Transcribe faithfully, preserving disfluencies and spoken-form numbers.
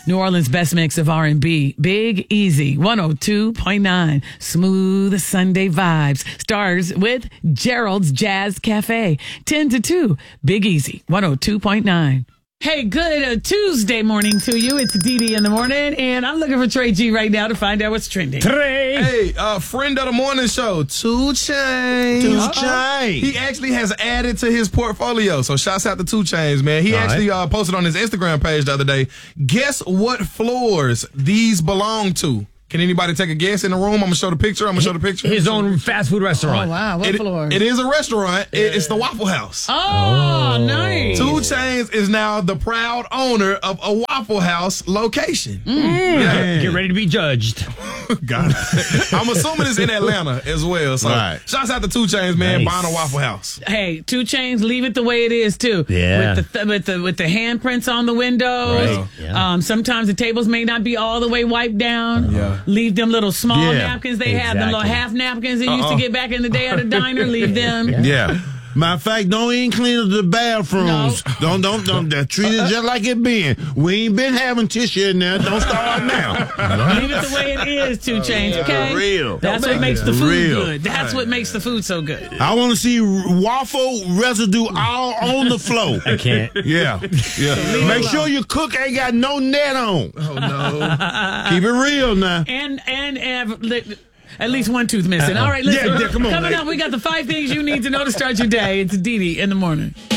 New Orleans' best mix of R and B. Big Easy, one oh two point nine. Smooth Sunday vibes. Starts with Gerald's Jazz Cafe. ten to two. Big Easy, one oh two point nine. Hey, good uh, Tuesday morning to you. It's Dee Dee in the morning, and I'm looking for Trey G right now to find out what's trending. Trey! Hey, uh, friend of the morning show, two Chainz. two Chainz. He actually has added to his portfolio. So shouts out to two Chainz, man. He All actually right. uh, posted on his Instagram page the other day. Guess what floors these belong to? Can anybody take a guess in the room? I'm going to show the picture. I'm going to show the picture. His own fast food restaurant. Oh, wow. What It, floor? it is a restaurant. It, it's the Waffle House. Oh, nice. Two Chainz is now the proud owner of a Waffle House location. Yeah. Get ready to be judged. God. I'm assuming it's in Atlanta as well. So Right. shouts out to two Chainz, man, Nice. buying a Waffle House. Hey, two Chainz, leave it the way it is too. Yeah. with the th- with the with the handprints on the windows. Right. Yeah. Um, sometimes the tables may not be all the way wiped down. Yeah. Leave them little small Yeah, napkins they have, them little exactly. half napkins they used Uh-uh. to get back in the day at a diner. Leave them. Yeah. Matter of fact, don't even clean up the bathrooms. No. Don't, don't, don't. They're treated just like it been. We ain't been having tissue in there. Don't start now. Leave it the way it is, two Chainz. Okay, For real. That's what makes the food Real. good. That's what makes the food so good. I want to see waffle residue all on the floor. I can't. Yeah. Yeah. Make sure your cook ain't got no net on. Oh, no. Keep it real now. And and and. li- At least one tooth missing. All right, listen. Yeah, yeah, come on, Coming Nate. up, we got the five things you need to know to start your day. It's Dee Dee in the morning.